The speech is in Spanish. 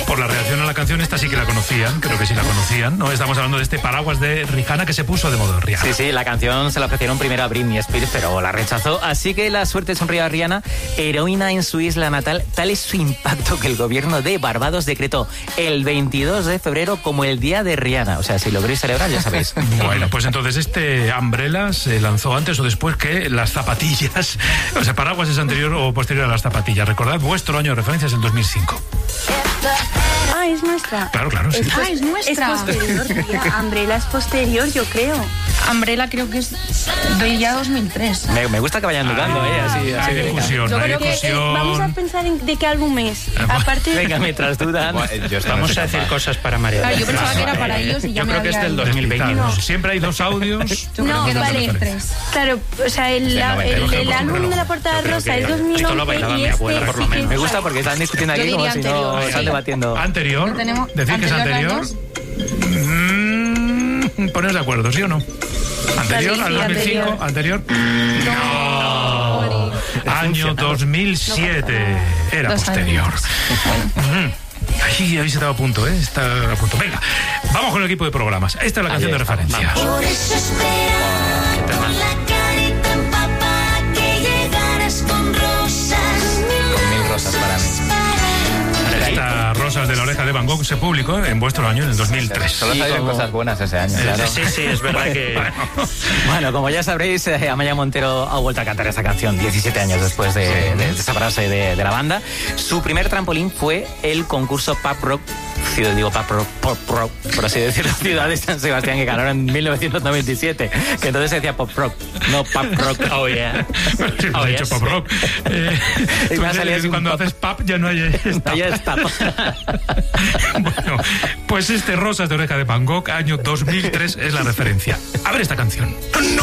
Por la reacción a la canción, esta sí que la conocían, creo que sí la conocían, ¿no? Estamos hablando de este Paraguas de Rihanna que se puso de moda en Rihanna. Sí, la canción se la ofrecieron primero a Britney Spears, pero la rechazó. Así que la suerte sonrió a Rihanna, heroína en su isla natal. Tal es su impacto que el gobierno de Barbados decretó el 22 de febrero como el día de Rihanna. O sea, si lo queréis celebrar, ya sabéis. Bueno, pues entonces este Umbrella se lanzó antes o después que las zapatillas. O sea, Paraguas es anterior o posterior a las zapatillas. Recordad, vuestro año de referencia es el 2005. Ah, es nuestra. Claro, sí. Es nuestra. Es posterior, tía. Umbrella es posterior, yo creo. Umbrella creo que es de ya 2003. Me gusta que vayan dudando, así Hay discusión, Yo hay creo que, discusión. Vamos a pensar en de qué álbum es. Aparte, Venga, mientras dudan. Vamos a decir cosas para María. Claro, yo pensaba que era para ellos y ya Yo me creo que es había del ido. 2020. No. Siempre hay dos audios. Yo creo que No, vale. 2003. claro, o sea, el álbum de la portada Yo creo rosa que es 2011 esto lo bailaba y mi abuela, este por lo sí que menos. Me es- gusta porque están discutiendo Yo aquí como diría si no anterior. están debatiendo. Anterior. Tenemos Decir que es anterior anterior. a las Poneros de acuerdo, ¿sí o no? ¿Anterior Sí, al 2005? ¿Anterior? No. Año 2007. Era 2 posterior. años. Ahí habéis estado a punto, ¿eh? Está a punto. Venga, vamos con el equipo de programas. Esta es la canción de estamos, referencia. Por eso esperaba con la carita empapada que llegaras con rosas. Con 1000 rosas para mí. Esta Rosas de la Oreja de Van Gogh se publicó en vuestro año, en el 2003. Solo salieron cosas buenas ese año. Claro. Sí, es verdad que... Bueno, como ya sabréis, Amaya Montero ha vuelto a cantar esta canción 17 años después de separarse de la banda. Su primer trampolín fue el concurso Pop Rock, Pop Rock, por así decirlo, Ciudad de San Sebastián, que ganaron en 1997, que entonces se decía Pop Rock, no Pop Rock. Oh, yeah. Sí, Oh, he dicho yes. Pop Rock. Y me ha salido así un Cuando pop. haces pop ya no hay stop. Ya está. Bueno, pues este Rosas de Oreja de Van Gogh, año 2003, es la referencia. A ver esta canción.